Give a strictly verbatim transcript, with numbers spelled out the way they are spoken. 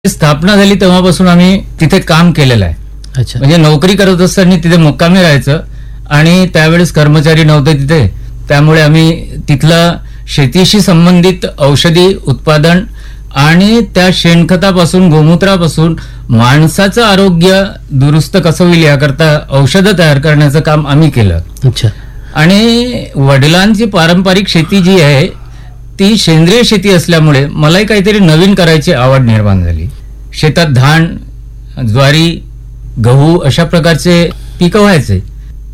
स्थापना झाली तेव्हापासून आम्ही तिथे काम केलेलं आहे. अच्छा. म्हणजे नोकरी करत असताना तिथे मुक्कामी राहायचं आणि त्यावेळेस कर्मचारी नव्हते तिथे, त्यामुळे आम्ही तिथलं शेतीशी संबंधित औषधी उत्पादन आणि त्या शेणखतापासून गोमूत्रापासून माणसाचं आरोग्य दुरुस्त कसं होईल याकरता औषधं तयार करण्याचं काम आम्ही केलं. अच्छा. आणि वडिलांची पारंपरिक शेती जी आहे ती सेंद्रिय शेती असल्यामुळे मलाही काहीतरी नवीन करायची आवड निर्माण झाली. शेतात धान, ज्वारी, गहू अशा प्रकारचे पिकं व्हायचे.